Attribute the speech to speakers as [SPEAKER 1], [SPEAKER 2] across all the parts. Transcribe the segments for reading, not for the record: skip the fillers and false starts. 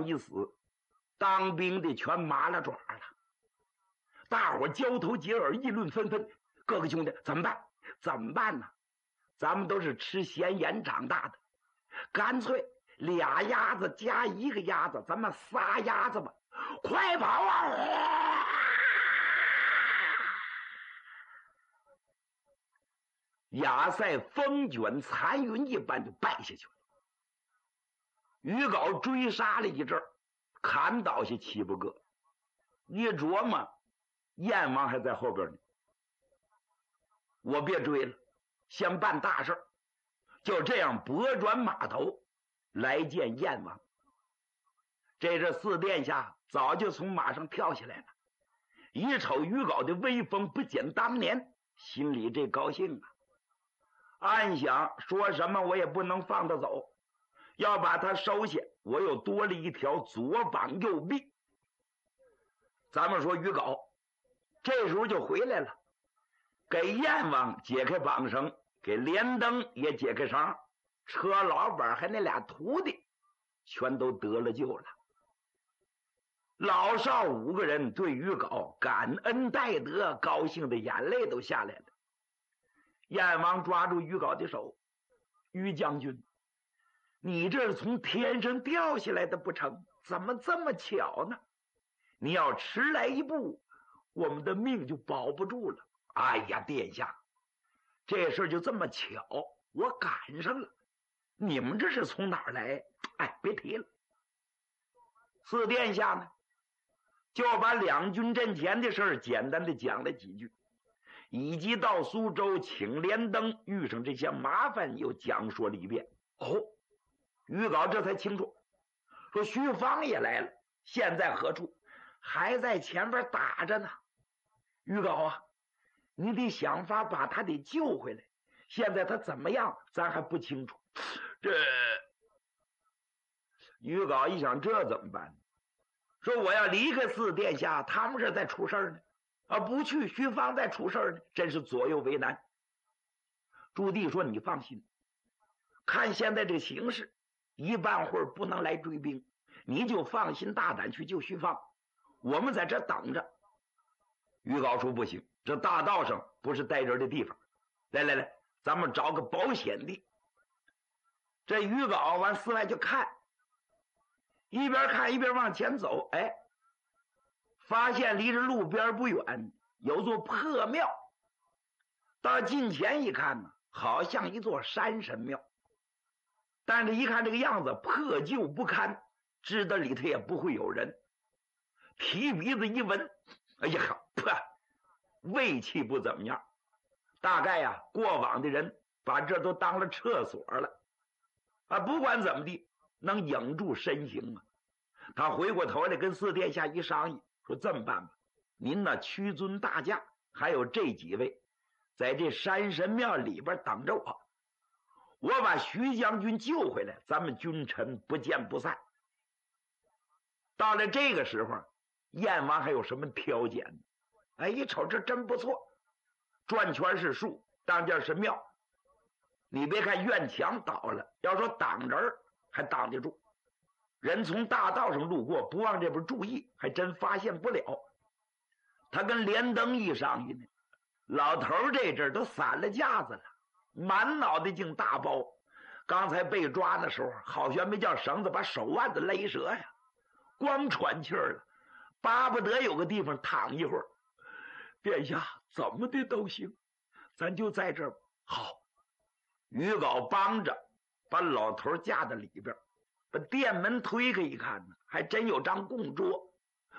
[SPEAKER 1] 一死，当兵的全麻了爪了。大伙交头接耳，议论纷纷。各个兄弟，怎么办？怎么办呢？咱们都是吃咸盐长大的，干脆俩鸭子加一个鸭子，咱们仨鸭子吧！快跑啊！亚塞风卷残云一般就败下去了。于皋追杀了一阵，砍倒下7、8个。一琢磨，燕王还在后边呢，我别追了，先办大事。就这样拨转马头来见燕王。这是四殿下早就从马上跳下来了，一瞅于皋的威风不减当年，心里这高兴啊，暗想说什么我也不能放他走，要把他收下，我又多了一条左膀右臂。咱们说于皋这时候就回来了，给燕王解开绑绳，给连登也解开绳，车老板还那俩徒弟全都得了救了。老少5个人对于皋感恩戴德，高兴的眼泪都下来了。燕王抓住于皋的手，于将军，你这是从天上掉下来的不成？怎么这么巧呢？你要迟来一步，我们的命就保不住了。哎呀，殿下，这事就这么巧，我赶上了。你们这是从哪儿来？哎，别提了。四殿下呢，就把两军阵前的事简单的讲了几句，以及到苏州请连登遇上这些麻烦又讲说了一遍。于皋这才清楚，说徐芳也来了，现在何处？还在前边打着呢。于皋啊，你得想法把他得救回来，现在他怎么样咱还不清楚。于皋一想，这怎么办？说我要离开四殿下，他们这在出事呢，不去徐芳在出事呢，真是左右为难。朱棣说你放心，看现在这形势，一半会儿不能来追兵，你就放心大胆去救徐芳，我们在这等着。于皋说不行，这大道上不是待人的地方，来，咱们找个保险地。这于皋往四外就看，一边看一边往前走，发现离着路边不远有座破庙，到近前一看呢，好像一座山神庙，但是一看这个样子破旧不堪，知道里头也不会有人。提鼻子一闻，哎呀，味气不怎么样，大概呀，过往的人把这都当了厕所了不管怎么地，能影住身形啊。他回过头来跟四殿下一商议，说这么办吧，您呢屈尊大驾还有这几位在这山神庙里边等着我把徐将军救回来，咱们君臣不见不散。到了这个时候，燕王还有什么挑拣？一瞅这真不错，转圈是树，当间是庙。你别看院墙倒了，要说挡人还挡得住，人从大道上路过不往这边注意，还真发现不了。他跟连登一商议呢，老头这阵都散了架子了，满脑袋净大包，刚才被抓的时候好悬没叫绳子把手腕子勒折呀，光喘气儿了，巴不得有个地方躺一会儿。殿下怎么的都行，咱就在这儿。好，于皋帮着把老头架在里边，把店门推开一看呢，还真有张供桌。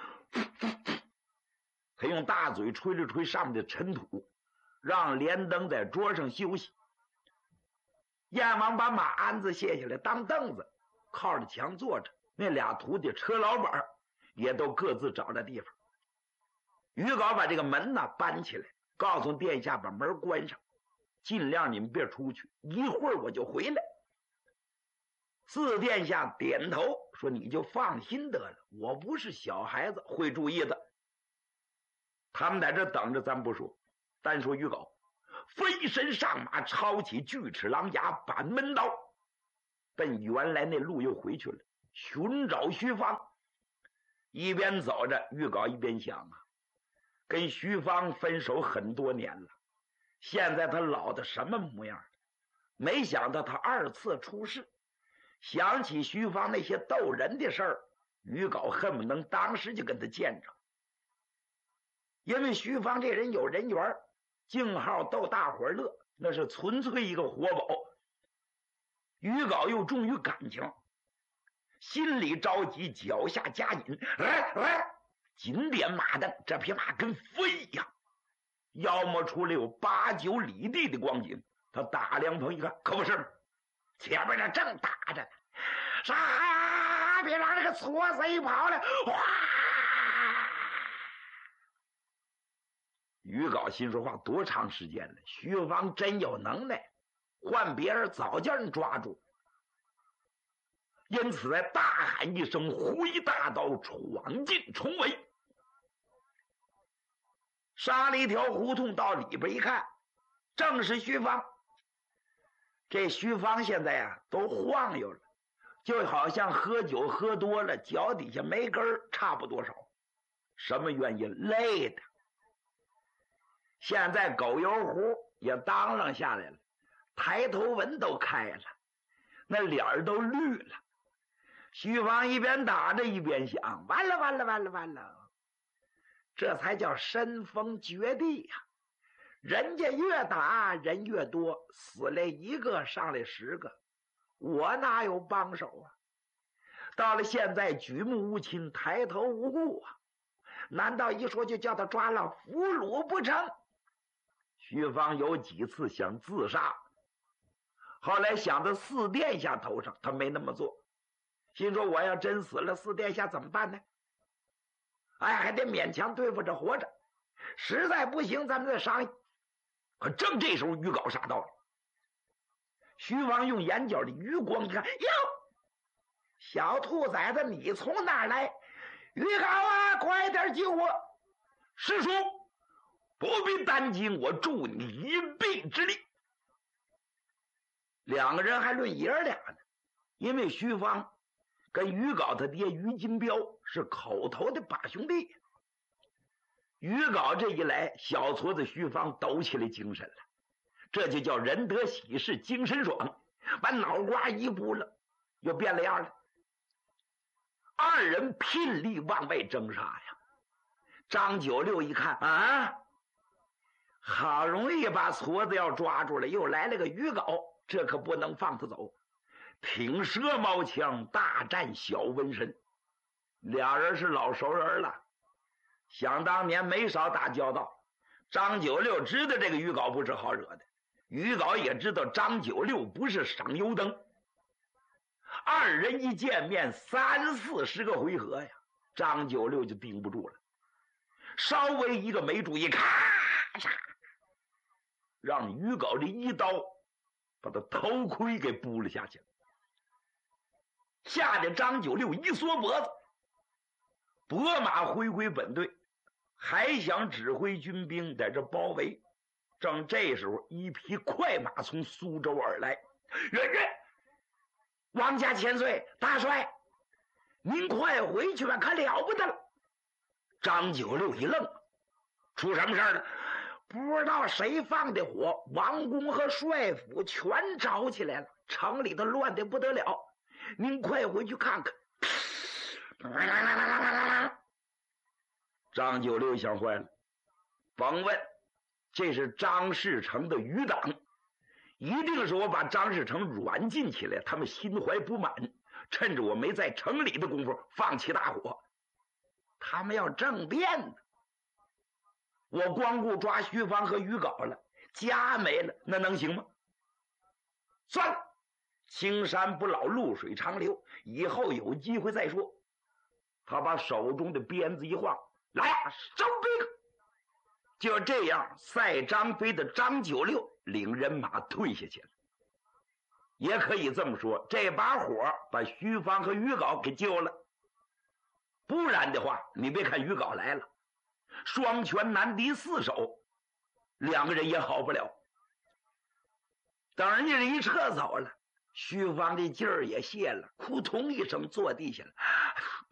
[SPEAKER 1] 他用大嘴吹了吹上面的尘土，让连登在桌上休息。燕王把马鞍子卸下来当凳子，靠着墙坐着，那俩徒弟车老板也都各自找着地方。于皋把这个门呢搬起来，告诉殿下把门关上，尽量你们别出去，一会儿我就回来。四殿下点头说你就放心得了，我不是小孩子，会注意的。他们在这等着咱不说，单说于皋飞身上马，抄起锯齿狼牙，把门刀奔原来那路又回去了。 寻找徐芳。一边走着，于皋一边想啊，跟徐芳分手很多年了，现在他老的什么模样？没想到他2次出事。想起徐芳那些逗人的事儿，于皋恨不能当时就跟他见着。因为徐芳这人有人缘，净好逗大伙乐，那是纯粹一个活宝。于皋又重于感情，心里着急，脚下加紧，紧点马蹬，这匹马跟飞一样，要么出来有8、9里地的光景。他打两棚一看，可不是吗？前面那正打着呢，啥呀？别让这个矬子跑了！哗！于皋心说话，多长时间了？徐芳真有能耐，换别人早叫人抓住。因此在大喊一声，挥大刀闯进重围，杀了一条胡同，到里边一看，正是徐芳。这徐芳现在啊都晃悠了，就好像喝酒喝多了，脚底下没根儿，差不多少。什么原因？累的。现在狗油壶也当啷下来了，抬头纹都开了，那脸儿都绿了。徐芳一边打着一边想，完了完了完了完了，这才叫身逢绝地呀！人家越打人越多，死了1个上来10个，我哪有帮手啊？到了现在举目无亲，抬头无顾啊，难道一说就叫他抓了俘虏不成？徐芳有几次想自杀，后来想到4殿下头上，他没那么做，心说我要真死了，4殿下怎么办呢？哎，还得勉强对付着活着，实在不行咱们再商议。可正这时候，于皋杀到了。徐芳用眼角的余光一看，哟，小兔崽子，你从哪儿来？于皋啊，快点救我！师叔，不必担惊，我助你一臂之力。2个人还论爷俩呢，因为徐芳跟于皋他爹于金彪是口头的把兄弟。于皋这一来，小矬子徐芳抖起来精神了，这就叫人得喜事精神爽，把脑瓜一拨了，又变了样了。2人拼力往外挣扎呀！张九六一看啊，好容易把矬子要抓住了，又来了个于皋，这可不能放他走。挺蛇矛枪大战小瘟神，2人是老熟人了，想当年没少打交道。张九六知道这个于皋不是好惹的，于皋也知道张九六不是省油灯。2人一见面，30、40个回合呀，张九六就顶不住了，稍微一个没注意，咔嚓，让于皋这一刀把他头盔给拨了下去了，吓得张九六一缩脖子，拨马回归本队，还想指挥军兵在这包围。正这时候，一匹快马从苏州而来。王家千岁，大帅，您快回去吧，可了不得了。张九六一愣，出什么事了？不知道谁放的火，王宫和帅府全着起来了，城里头乱得不得了，您快回去看看。张九六想坏了，甭问，这是张士诚的余党，一定是我把张士诚软禁起来，他们心怀不满，趁着我没在城里的功夫放起大火，他们要政变呢。我光顾抓徐芳和于皋了，家没了，那能行吗？算了，青山不老，露水长流，以后有机会再说。他把手中的鞭子一晃，来啊，收兵！就这样，赛张飞的张九六领人马退下去了。也可以这么说，这把火把徐芳和于皋给救了。不然的话，你别看于皋来了，双拳难敌4手，2个人也好不了。等人家这一撤走了， 徐芳的劲儿也泄了，扑通一声坐地下了。